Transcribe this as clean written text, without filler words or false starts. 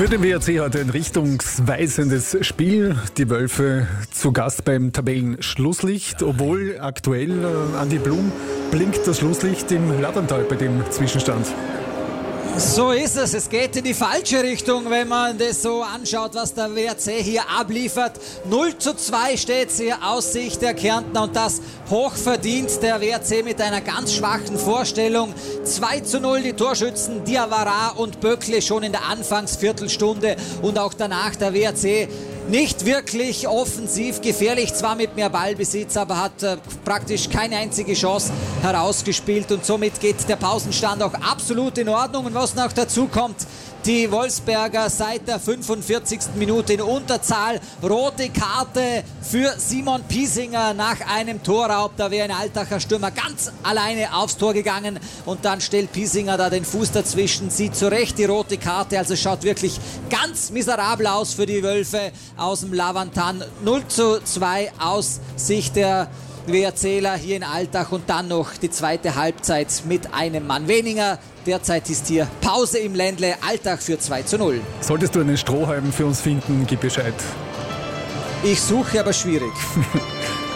Für den WRC heute ein richtungsweisendes Spiel. Die Wölfe zu Gast beim Tabellenschlusslicht, obwohl aktuell Andi Blum blinkt das Schlusslicht im Lavantal bei dem Zwischenstand. So ist es. Es geht in die falsche Richtung, wenn man das so anschaut, was der WRC hier abliefert. 0:2 steht es hier aus Sicht der Kärntner und das hochverdient. Der WRC mit einer ganz schwachen Vorstellung. 2:0 die Torschützen Diawara und Böckle schon in der Anfangsviertelstunde und auch danach der WRC nicht wirklich offensiv gefährlich, zwar mit mehr Ballbesitz, aber hat praktisch keine einzige Chance herausgespielt und somit geht der Pausenstand auch absolut in Ordnung. Und was noch dazu kommt, die Wolfsberger seit der 45. Minute in Unterzahl. Rote Karte für Simon Piesinger nach einem Torraub. Da wäre ein Altacher Stürmer ganz alleine aufs Tor gegangen und dann stellt Piesinger da den Fuß dazwischen. Sieht zurecht die rote Karte, also schaut wirklich ganz miserabel aus für die Wölfe aus dem Lavantan. 0:2 aus Sicht der WRCler hier in Altach und dann noch die zweite Halbzeit mit einem Mann weniger. Derzeit ist hier Pause im Ländle. Altach für 2:0. Solltest du einen Strohhalm für uns finden, gib Bescheid. Ich suche, aber schwierig.